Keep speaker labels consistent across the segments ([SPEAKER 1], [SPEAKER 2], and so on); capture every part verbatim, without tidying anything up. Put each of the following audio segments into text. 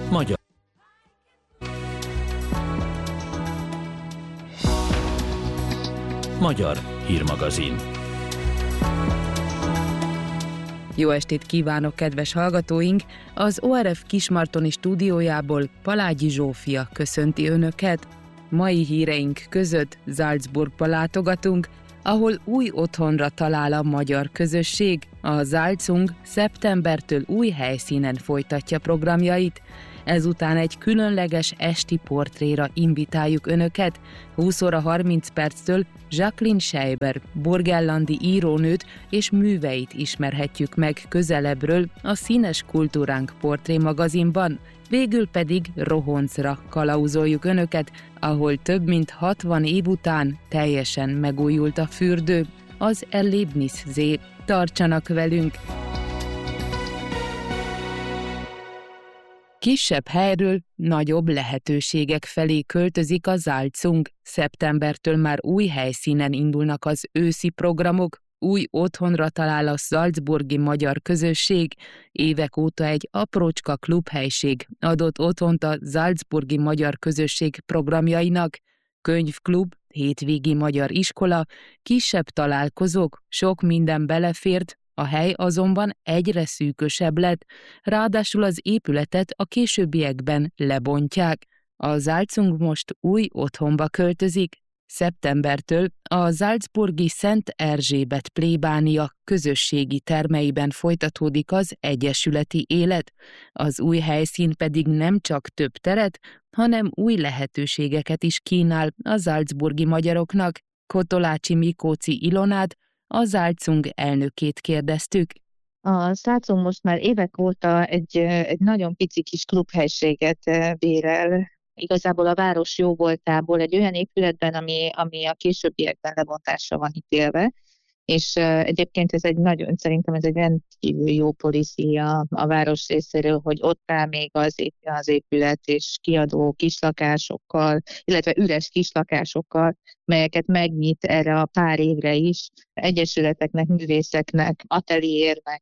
[SPEAKER 1] Magyar. Magyar hírmagazin.
[SPEAKER 2] Jó estét kívánok, kedves hallgatóink! Az o er ef Kismartoni stúdiójából Palágyi Zsófia köszönti Önöket. Mai híreink között Salzburgba látogatunk, ahol új otthonra talál a magyar közösség. A Salzung szeptembertől új helyszínen folytatja programjait. Ezután egy különleges esti portréra invitáljuk Önöket. húsz óra harminc perctől Jacqueline Scheiber, burgenlandi írónőt és műveit ismerhetjük meg közelebbről a Színes Kultúránk portré magazinban. Végül pedig Rohoncra kalauzoljuk Önöket, ahol több mint hatvan év után teljesen megújult a fürdő, az Erlebniszsee. Tartsanak velünk! Kisebb helyről nagyobb lehetőségek felé költözik a Salzung. Szeptembertől már új helyszínen indulnak az őszi programok, új otthonra talál a salzburgi magyar közösség. Évek óta egy aprócska klubhelység adott otthont a salzburgi magyar közösség programjainak. Könyvklub, hétvégi magyar iskola, kisebb találkozók, sok minden belefért, a hely azonban egyre szűkösebb lett, ráadásul az épületet a későbbiekben lebontják. A Salzung most új otthonba költözik. Szeptembertől a salzburgi Szent Erzsébet plébánia közösségi termeiben folytatódik az egyesületi élet. Az új helyszín pedig nem csak több teret, hanem új lehetőségeket is kínál a salzburgi magyaroknak. Kotolácsi Mikóci Ilonát, a Salzung elnökét kérdeztük.
[SPEAKER 3] A Salzung most már évek óta egy, egy nagyon pici kis klubhelységet bérel, igazából a város jóvoltából egy olyan épületben, ami, ami a későbbiekben lebontásra van ítélve, és egyébként ez egy nagyon, szerintem ez egy rendkívül jó policia a város részéről, hogy ott áll még az, az épület és kiadó kislakásokkal, illetve üres kislakásokkal, melyeket megnyit erre a pár évre is, egyesületeknek, művészeknek, ateliérnek,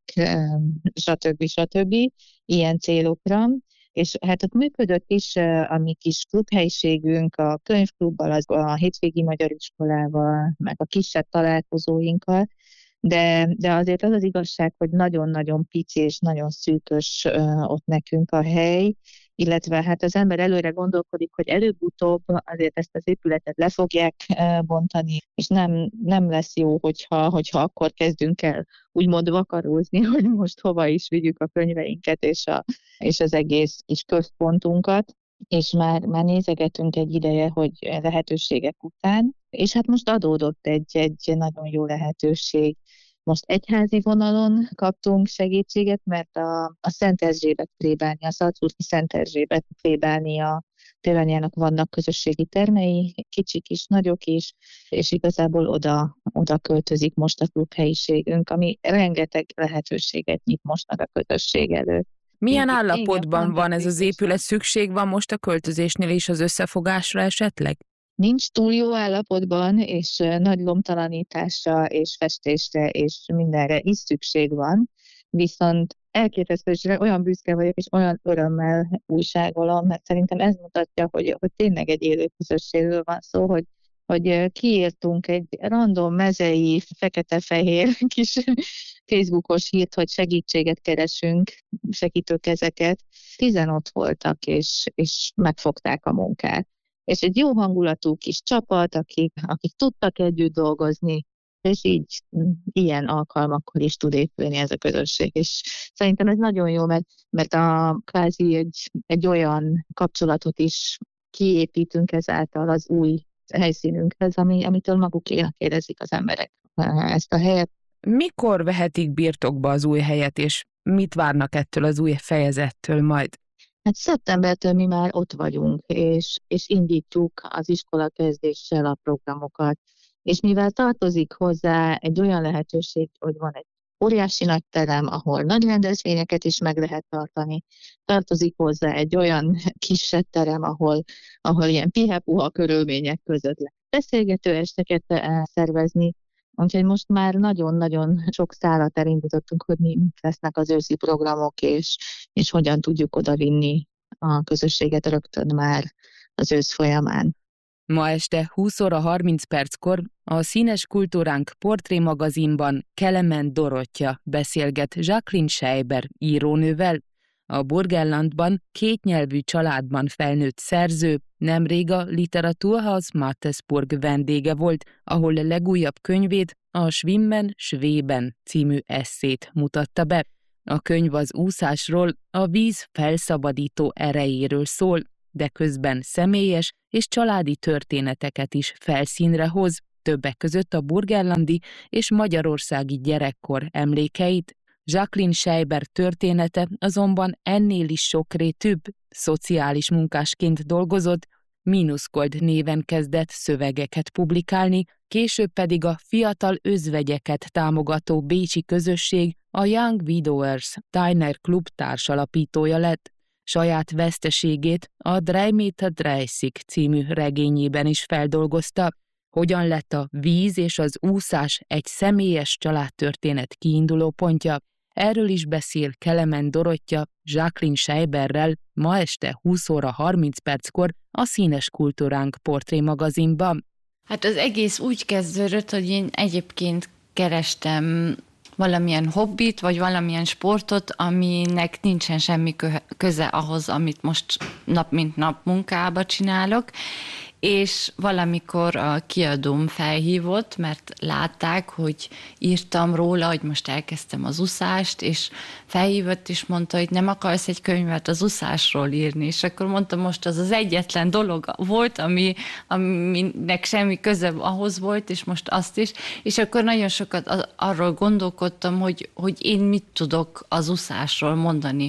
[SPEAKER 3] stb. stb. Ilyen célokra. És hát ott működött is a mi kis klubhelyiségünk, a könyvklubbal, az a hétvégi magyar iskolával, meg a kisebb találkozóinkkal, de, de azért az az igazság, hogy nagyon-nagyon pici és nagyon szűkös ott nekünk a hely, illetve hát az ember előre gondolkodik, hogy előbb-utóbb azért ezt az épületet le fogják bontani, és nem, nem lesz jó, hogyha, hogyha akkor kezdünk el úgymond vakarózni, hogy most hova is vigyük a könyveinket és, a, és az egész kis központunkat, és már, már nézegetünk egy ideje, hogy lehetőségek után, és hát most adódott egy, egy nagyon jó lehetőség. Most egyházi vonalon kaptunk segítséget, mert a, a Szent Erzsébet plébánia, a Salzburgi Szent Erzsébet plébánia plébániának vannak közösségi termei, kicsik is, nagyok is, és igazából oda, oda költözik most a klubhelyiségünk, ami rengeteg lehetőséget nyit most meg a közösség előtt.
[SPEAKER 2] Milyen állapotban van ez az épület? Szükség van most a költözésnél is az összefogásra esetleg?
[SPEAKER 3] Nincs túl jó állapotban, és nagy lomtalanításra, és festésre, és mindenre is szükség van, viszont elképesztő, és olyan büszke vagyok, és olyan örömmel újságolom, mert szerintem ez mutatja, hogy, hogy tényleg egy élő közösségről van szó, hogy, hogy kiírtunk egy random mezei, fekete-fehér kis Facebookos hírt, hogy segítséget keresünk, segítőkezeket. Tizen ott voltak, és, és megfogták a munkát. És egy jó hangulatú kis csapat, akik, akik tudtak együtt dolgozni, és így ilyen alkalmakkor is tud épülni ez a közösség. És szerintem ez nagyon jó, mert, mert a kvázi egy, egy olyan kapcsolatot is kiépítünk ezáltal az új helyszínünkhez, ami, amitől magukénak érezik az emberek ezt a helyet.
[SPEAKER 2] Mikor vehetik birtokba az új helyet, és mit várnak ettől az új fejezettől majd?
[SPEAKER 3] Hát szeptembertől mi már ott vagyunk, és, és indítjuk az iskola kezdéssel a programokat. És mivel tartozik hozzá egy olyan lehetőség, hogy van egy óriási nagy terem, ahol nagy rendezvényeket is meg lehet tartani, tartozik hozzá egy olyan kisebb terem, ahol, ahol ilyen pihe-puha körülmények között lehet beszélgető esteket szervezni. Úgyhogy most már nagyon-nagyon sok szálat elindítottunk, hogy mi lesznek az őszi programok, és, és hogyan tudjuk odavinni a közösséget rögtön már az ősz folyamán.
[SPEAKER 2] Ma este húsz óra harminc perckor a Színes Kultúránk portrémagazinban Kelemen Dorottya beszélget Jacqueline Scheiber írónővel. A Burgenlandban kétnyelvű családban felnőtt szerző nemrég a Literaturhaus Mattersburg vendége volt, ahol legújabb könyvét, a Schwimmen, Schweben című esszét mutatta be. A könyv az úszásról, a víz felszabadító erejéről szól, de közben személyes és családi történeteket is felszínre hoz, többek között a burgenlandi és magyarországi gyerekkor emlékeit. Jacqueline Scheiber története azonban ennél is sokrétűbb, szociális munkásként dolgozott, Minuszkold néven kezdett szövegeket publikálni, később pedig a fiatal özvegyeket támogató bécsi közösség, a Young Widowers Diner Club társalapítója lett. Saját veszteségét a Drei Meter dreißig című regényében is feldolgozta. Hogyan lett a víz és az úszás egy személyes családtörténet kiinduló pontja? Erről is beszél Kelemen Dorottya Jacqueline Scheiberrel ma este húsz óra harminc perckor a Színes Kultúránk portrémagazinban.
[SPEAKER 1] Hát az egész úgy kezdődött, hogy én egyébként kerestem valamilyen hobbit, vagy valamilyen sportot, aminek nincsen semmi köze ahhoz, amit most nap mint nap munkába csinálok, és valamikor a kiadóm felhívott, mert látták, hogy írtam róla, hogy most elkezdtem az úszást, és felhívott, és mondta, hogy nem akarsz egy könyvet az úszásról írni, és akkor mondtam, most az az egyetlen dolog volt, ami, aminek semmi köze ahhoz volt, és most azt is, és akkor nagyon sokat arról gondolkodtam, hogy, hogy én mit tudok az úszásról mondani.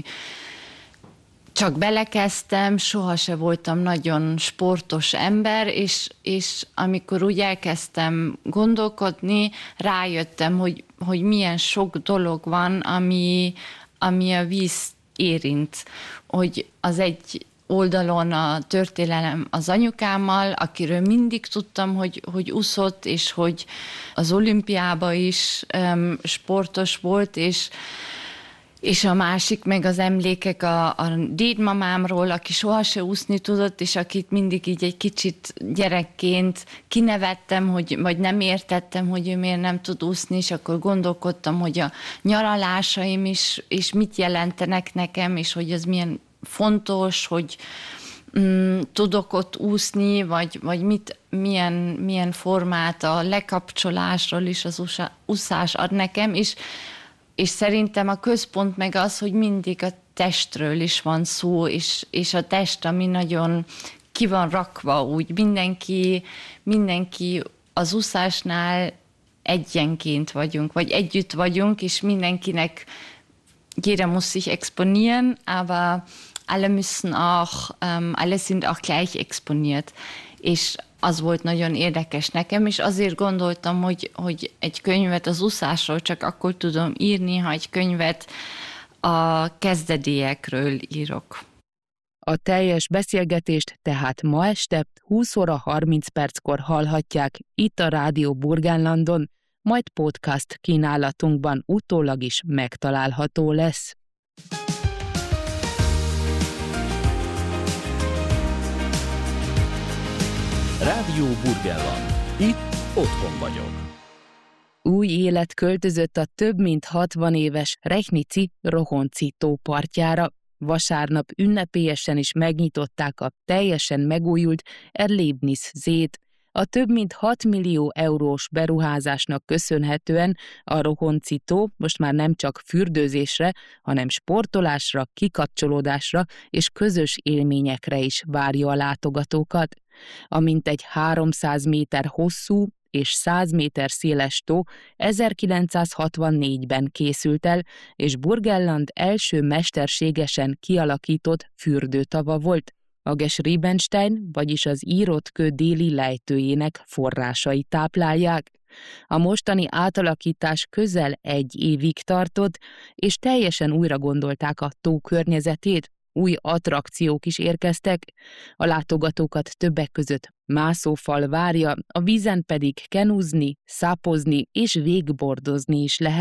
[SPEAKER 1] Csak belekezdtem, sohase voltam nagyon sportos ember, és, és amikor úgy elkezdtem gondolkodni, rájöttem, hogy, hogy milyen sok dolog van, ami, ami a víz érint. Hogy az egy oldalon a történelem az anyukámmal, akiről mindig tudtam, hogy, hogy úszott, és hogy az olimpiában is um, sportos volt, és És a másik, meg az emlékek a, a dédmamámról, aki sohasem úszni tudott, és akit mindig így egy kicsit gyerekként kinevettem, hogy, vagy nem értettem, hogy ő miért nem tud úszni, és akkor gondolkodtam, hogy a nyaralásaim is, is mit jelentenek nekem, és hogy ez milyen fontos, hogy mm, tudok ott úszni, vagy, vagy mit, milyen, milyen formát a lekapcsolásról is az úszás ad nekem, és És szerintem a központ meg az, hogy mindig a testről is van szó, és, és a test, ami nagyon ki van rakva úgy. Mindenki, mindenki az úszásnál egyenként vagyunk, vagy együtt vagyunk, és mindenkinek, jeder muss sich exponieren, aber alle müssen auch, um, alle sind auch gleich exponiert. És az volt nagyon érdekes nekem, és azért gondoltam, hogy, hogy egy könyvet az úszásról csak akkor tudom írni, ha egy könyvet a kezdedélyekről írok.
[SPEAKER 2] A teljes beszélgetést tehát ma este húsz óra harminc perckor hallhatják itt a Rádió Burgenlandon, majd podcast kínálatunkban utólag is megtalálható lesz.
[SPEAKER 4] Rádió Burgenland. Itt otthon vagyok.
[SPEAKER 2] Új élet költözött a több mint hatvan éves Rechnici Rohonci tó partjára. Vasárnap ünnepélyesen is megnyitották a teljesen megújult Erlebnis Zét. A több mint hat millió eurós beruházásnak köszönhetően a Rohonci tó most már nem csak fürdőzésre, hanem sportolásra, kikapcsolódásra és közös élményekre is várja a látogatókat. A mintegy háromszáz méter hosszú és száz méter széles tó ezerkilencszázhatvannégyben készült el, és Burgenland első mesterségesen kialakított fürdőtava volt. A Geschriebenstein, vagyis az írott kő déli lejtőjének forrásai táplálják. A mostani átalakítás közel egy évig tartott, és teljesen újra gondolták a tó környezetét, új attrakciók is érkeztek, a látogatókat többek között mászófal várja, a vízen pedig kenúzni, szápozni és végbordozni is lehet.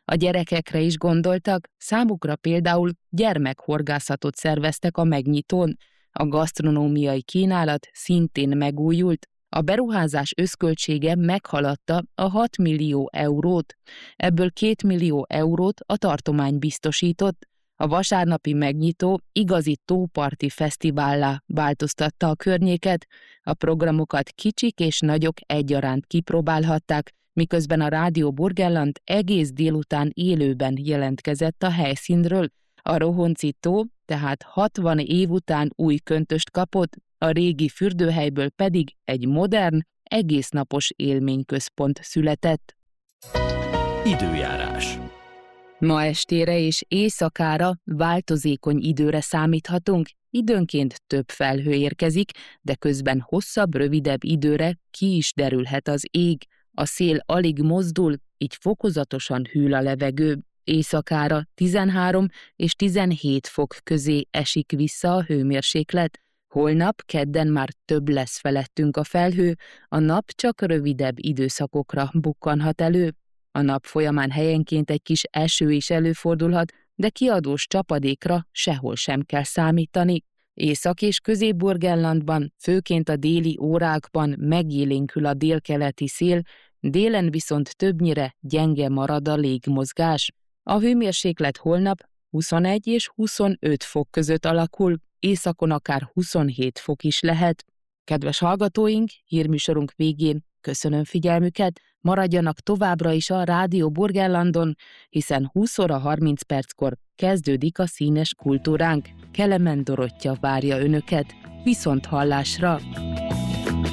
[SPEAKER 2] A gyerekekre is gondoltak, számukra például gyermekhorgászatot szerveztek a megnyitón. A gasztronómiai kínálat szintén megújult. A beruházás összköltsége meghaladta a hat millió eurót, ebből két millió eurót a tartomány biztosított. A vasárnapi megnyitó igazi tóparti fesztivállá változtatta a környéket, a programokat kicsik és nagyok egyaránt kipróbálhatták, miközben a Rádió Burgenland egész délután élőben jelentkezett a helyszínről. A Rohonci tó tehát hatvan év után új köntöst kapott, a régi fürdőhelyből pedig egy modern, egésznapos élményközpont született.
[SPEAKER 4] Időjárás.
[SPEAKER 2] Ma estére és éjszakára változékony időre számíthatunk, időnként több felhő érkezik, de közben hosszabb, rövidebb időre ki is derülhet az ég. A szél alig mozdul, így fokozatosan hűl a levegő. Éjszakára tizenhárom és tizenhét fok közé esik vissza a hőmérséklet. Holnap, kedden már több lesz felettünk a felhő, a nap csak rövidebb időszakokra bukkanhat elő. A nap folyamán helyenként egy kis eső is előfordulhat, de kiadós csapadékra sehol sem kell számítani. Észak- és Közép-Burgenlandban, főként a déli órákban megélénkül a délkeleti szél, délen viszont többnyire gyenge marad a légmozgás. A hőmérséklet holnap huszonegy és huszonöt fok között alakul, északon akár huszonhét fok is lehet. Kedves hallgatóink, hírműsorunk végén köszönöm figyelmüket, maradjanak továbbra is a Rádió Burgenlandon, hiszen húsz óra harminc perckor kezdődik a színes kultúránk. Kelemen Dorottya várja önöket, viszont hallásra!